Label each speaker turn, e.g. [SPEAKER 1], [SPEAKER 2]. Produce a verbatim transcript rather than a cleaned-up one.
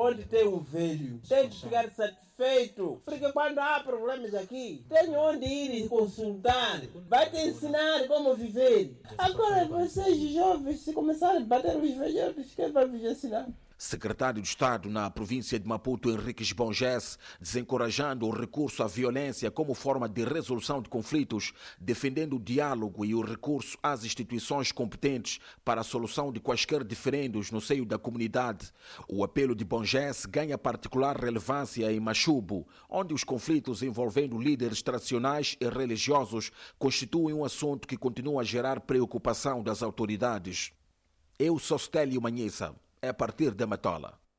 [SPEAKER 1] Onde tem um velho, tem que ficar satisfeito, porque quando há problemas aqui, tem onde ir consultar, vai te ensinar como viver. Agora vocês jovens, se começarem a bater os velhotes, quem vai vos ensinar?
[SPEAKER 2] Secretário de Estado na província de Maputo, Henriques Bongés, desencorajando o recurso à violência como forma de resolução de conflitos, defendendo o diálogo e o recurso às instituições competentes para a solução de quaisquer diferendos no seio da comunidade. O apelo de Bongés ganha particular relevância em Machubo, onde os conflitos envolvendo líderes tradicionais e religiosos constituem um assunto que continua a gerar preocupação das autoridades. Eu sou Stélio Manhissa. É a partir da Matola.